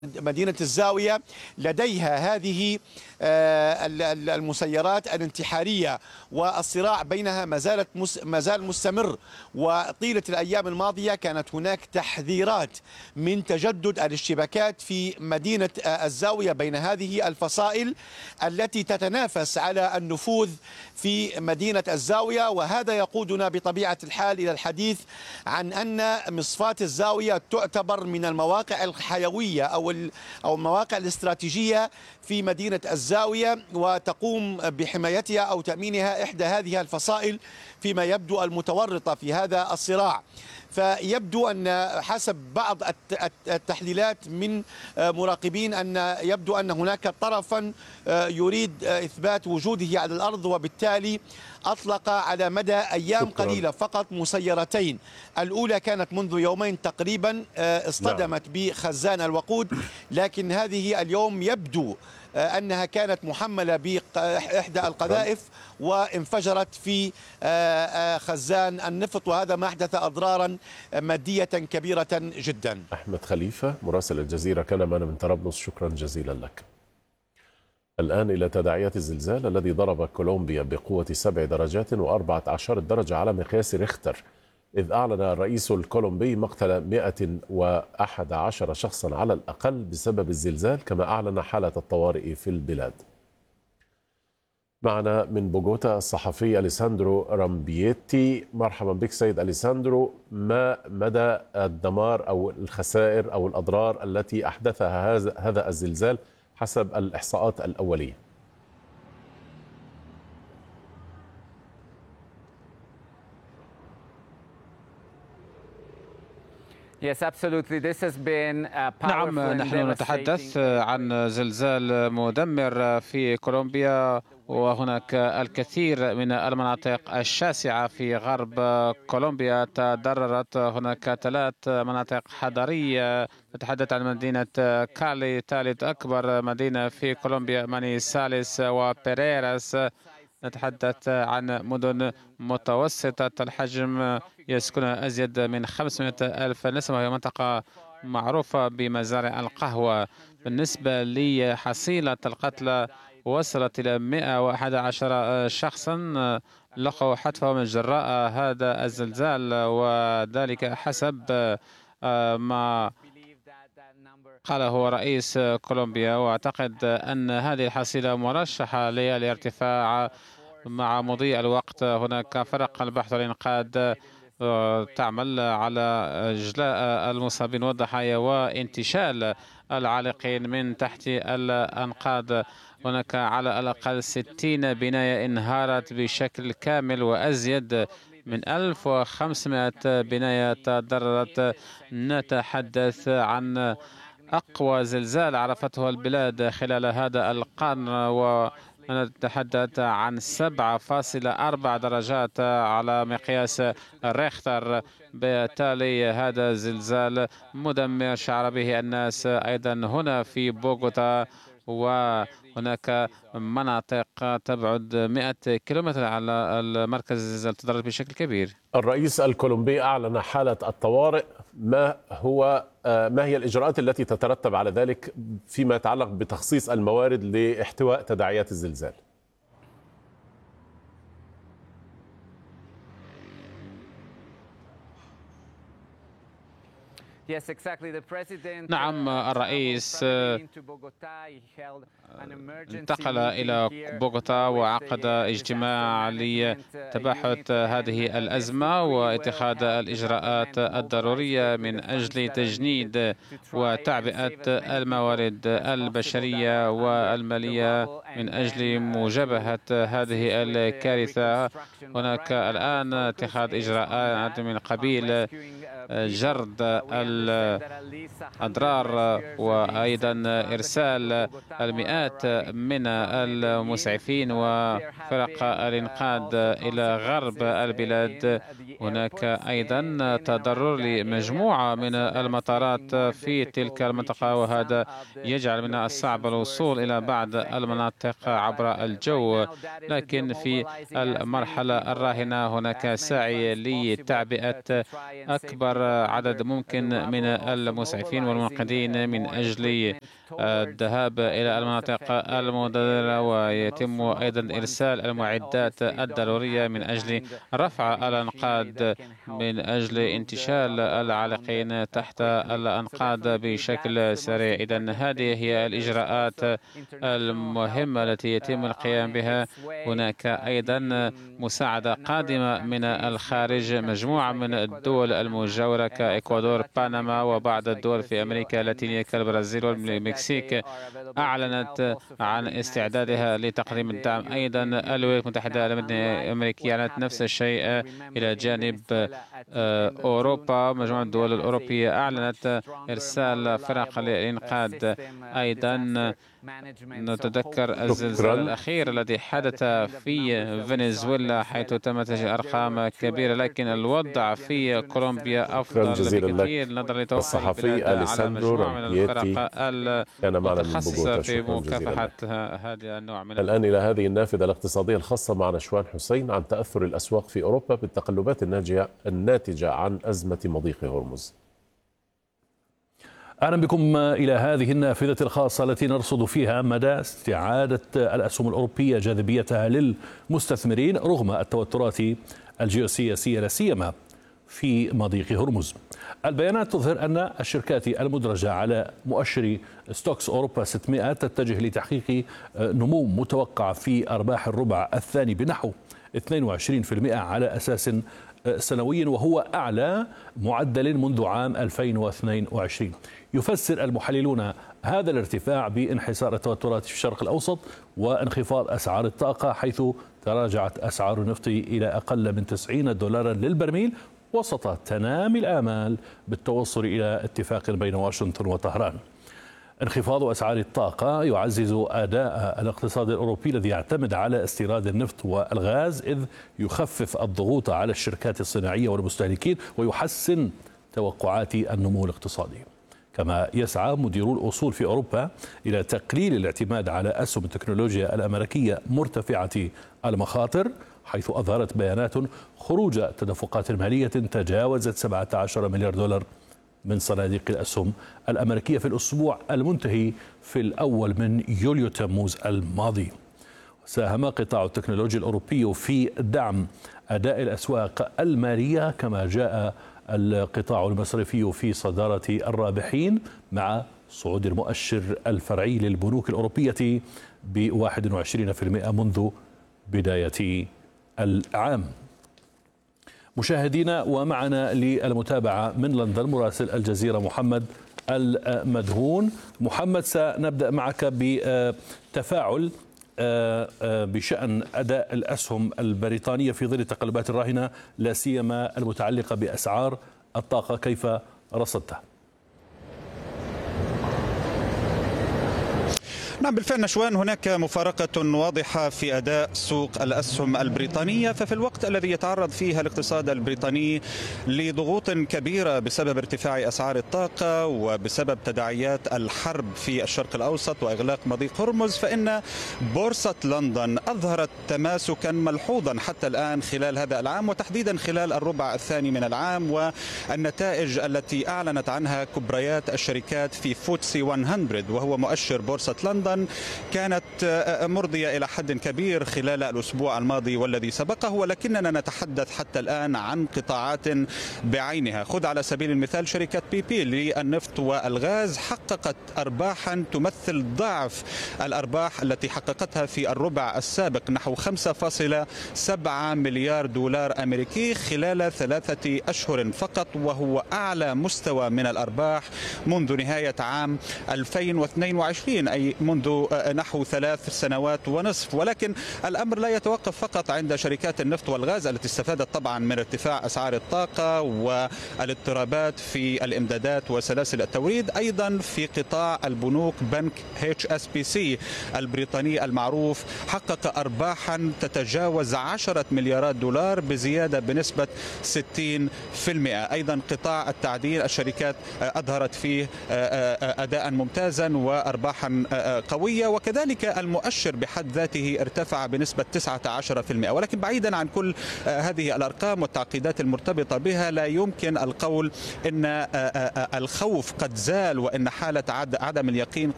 مدينة الزاوية لديها هذه المسيرات الانتحارية، والصراع بينها ما زال مستمر. وطيلة الأيام الماضية كانت هناك تحذيرات من تجدد الاشتباكات في مدينة الزاوية بين هذه الفصائل التي تتنافس على النفوذ في مدينة الزاوية. وهذا يقودنا بطبيعة الحال إلى الحديث عن أن مصفاة الزاوية تعتبر من المواقع الحيوية أو المواقع الاستراتيجية في مدينة الزاوية، وتقوم بحمايتها أو تأمينها إحدى هذه الفصائل فيما يبدو المتورطة في هذا الصراع. فيبدو أن حسب بعض التحليلات من مراقبين أن يبدو أن هناك طرفا يريد إثبات وجوده على الأرض، وبالتالي أطلق على مدى أيام قليلة فقط مسيرتين. الأولى كانت منذ يومين تقريبا اصطدمت بخزان الوقود، لكن هذه اليوم يبدو أنها كانت محملة بإحدى القذائف وانفجرت في خزان النفط، وهذا ما أحدث أضرارا مادية كبيرة جدا. أحمد خليفة مراسل الجزيرة كان معنا من طرابلس، شكرا جزيلا لك. الآن إلى تداعيات الزلزال الذي ضرب كولومبيا بقوة 7 درجات و14 درجة على مقياس ريختر، إذ أعلن الرئيس الكولومبي مقتل 111 شخصا على الأقل بسبب الزلزال، كما أعلن حالة الطوارئ في البلاد. معنا من بوغوتا الصحفي أليساندرو رامبييتي. مرحبا بك سيد أليساندرو، ما مدى الدمار أو الخسائر أو الأضرار التي أحدثها هذا الزلزال حسب الإحصاءات الأولية؟ نعم، نحن نتحدث عن زلزال مدمر في كولومبيا، وهناك الكثير من المناطق الشاسعة في غرب كولومبيا تضررت. هناك 3 مناطق حضرية. نتحدث عن مدينة كالي، ثالث أكبر مدينة في كولومبيا، مانيساليس وبيريراس. نتحدث عن مدن متوسطة الحجم يسكنها أزيد من 500 ألف نسمة، وهي منطقة معروفة بمزارع القهوة. بالنسبة لحصيلة القتلى وصلت إلى 111 شخصا لقوا حتفهم من جراء هذا الزلزال، وذلك حسب ما قاله رئيس كولومبيا. واعتقد أن هذه الحصيلة مرشحة للارتفاع مع مضي الوقت. هناك فرق البحث والإنقاذ تعمل على إجلاء المصابين والضحايا وانتشال العالقين من تحت الأنقاض. هناك على الأقل 60 بناية انهارت بشكل كامل، وأزيد من 1500 بناية تضررت. نتحدث عن أقوى زلزال عرفته البلاد خلال هذا القرن، ونتحدث عن 7.4 درجات على مقياس ريختر. بالتالي هذا زلزال مدمر شعر به الناس أيضا هنا في بوغوتا، وهناك مناطق تبعد 100 كيلومتر على المركز الزلزال تضرر بشكل كبير. الرئيس الكولومبي أعلن حالة الطوارئ. ما هي الإجراءات التي تترتب على ذلك فيما يتعلق بتخصيص الموارد لاحتواء تداعيات الزلزال؟ نعم، الرئيس انتقل إلى بوغوتا وعقد اجتماع لتباحث هذه الأزمة واتخاذ الإجراءات الضرورية من أجل تجنيد وتعبئة الموارد البشرية والمالية من أجل مجابهة هذه الكارثة. هناك الآن اتخاذ إجراءات من قبيل جرد الأضرار، وأيضا إرسال المئات من المسعفين وفرق الإنقاذ إلى غرب البلاد. هناك أيضا تضرر لمجموعة من المطارات في تلك المنطقة، وهذا يجعل من الصعب الوصول إلى بعض المناطق عبر الجو. لكن في المرحلة الراهنة هناك سعي لتعبئة أكبر إحضار عدد ممكن من المسعفين والمنقذين من أجل الذهاب إلى المناطق المضررة، ويتم أيضا إرسال المعدات الضرورية من أجل رفع الأنقاض من أجل انتشال العالقين تحت الأنقاض بشكل سريع. إذن هذه هي الإجراءات المهمة التي يتم القيام بها. هناك أيضا مساعدة قادمة من الخارج، مجموعة من الدول المجاورة كإكوادور، بنما، وبعض الدول في أمريكا اللاتينية كالبرازيل والمكسيك أعلنت عن استعدادها لتقديم الدعم. أيضا الولايات المتحدة الأمريكية أعلنت نفس الشيء إلى جانب أوروبا. مجموعة الدول الأوروبية أعلنت إرسال فرق للإنقاذ. أيضا نتذكر الزلزال الأخير الذي حدث في فنزويلا حيث تم تسجيل أرقام كبيرة، لكن الوضع في كولومبيا أفضل بكثير نظرا لتوقع البلاد على مجموعة من الفرق المتخصصة في مكافحة هذا النوع من الآن إلى هذه النافذة الاقتصادية الخاصة مع نشوان حسين عن تأثر الأسواق في أوروبا بالتقلبات الناتجة عن أزمة مضيق هرمز. أهلا بكم إلى هذه النافذة الخاصة التي نرصد فيها مدى استعادة الأسهم الأوروبية جاذبيتها للمستثمرين رغم التوترات الجيوسياسية لا سيما في مضيق هرمز. البيانات تظهر أن الشركات المدرجة على مؤشر ستوكس أوروبا 600 تتجه لتحقيق نمو متوقع في أرباح الربع الثاني بنحو 22% على أساس سنوي، وهو أعلى معدل منذ عام 2022. يفسر المحللون هذا الارتفاع بانحسار التوترات في الشرق الأوسط وانخفاض أسعار الطاقة، حيث تراجعت أسعار النفط إلى أقل من $90 للبرميل وسط تنامي الآمال بالتوصل إلى اتفاق بين واشنطن وطهران. انخفاض أسعار الطاقة يعزز أداء الاقتصاد الأوروبي الذي يعتمد على استيراد النفط والغاز، إذ يخفف الضغوط على الشركات الصناعية والمستهلكين ويحسن توقعات النمو الاقتصادي. كما يسعى مديرو الأصول في أوروبا إلى تقليل الاعتماد على أسهم التكنولوجيا الأمريكية مرتفعة المخاطر، حيث أظهرت بيانات خروج تدفقات مالية تجاوزت $17 مليار من صناديق الأسهم الأمريكية في الأسبوع المنتهي في الأول من يوليو تموز الماضي. ساهم قطاع التكنولوجيا الأوروبي في دعم أداء الأسواق المالية، كما جاء القطاع المصرفي في صدارة الرابحين مع صعود المؤشر الفرعي للبنوك الأوروبية ب21% منذ بداية العام. مشاهدينا، ومعنا للمتابعة من لندن مراسل الجزيرة محمد المدهون. محمد، سنبدأ معك بتفاعل بشأن أداء الأسهم البريطانية في ظل التقلبات الراهنة لا سيما المتعلقة بأسعار الطاقة، كيف رصدته؟ نعم بالفعل نشوان، هناك مفارقة واضحة في أداء سوق الأسهم البريطانية. ففي الوقت الذي يتعرض فيه الاقتصاد البريطاني لضغوط كبيرة بسبب ارتفاع أسعار الطاقة وبسبب تداعيات الحرب في الشرق الأوسط وإغلاق مضيق هرمز، فإن بورصة لندن أظهرت تماسكا ملحوظا حتى الآن خلال هذا العام، وتحديدا خلال الربع الثاني من العام. والنتائج التي أعلنت عنها كبريات الشركات في فوتسي 100 وهو مؤشر بورصة لندن كانت مرضية إلى حد كبير خلال الأسبوع الماضي والذي سبقه، ولكننا نتحدث حتى الآن عن قطاعات بعينها. خذ على سبيل المثال شركة بي بي للنفط والغاز، حققت أرباحا تمثل ضعف الأرباح التي حققتها في الربع السابق، نحو $5.7 مليار أمريكي خلال 3 أشهر فقط، وهو أعلى مستوى من الأرباح منذ نهاية عام 2022، أي منذ نحو 3 سنوات ونصف. ولكن الأمر لا يتوقف فقط عند شركات النفط والغاز التي استفادت طبعا من ارتفاع أسعار الطاقة والاضطرابات في الإمدادات وسلاسل التوريد. أيضا في قطاع البنوك، بنك HSBC البريطاني المعروف حقق أرباحا تتجاوز $10 مليارات بزيادة بنسبة 60%. أيضا قطاع التعدين، الشركات أظهرت فيه أداء ممتازا وأرباحا قوية، وكذلك المؤشر بحد ذاته ارتفع بنسبة 19%. ولكن بعيدا عن كل هذه الأرقام والتعقيدات المرتبطة بها، لا يمكن القول إن الخوف قد زال وإن حالة عدم اليقين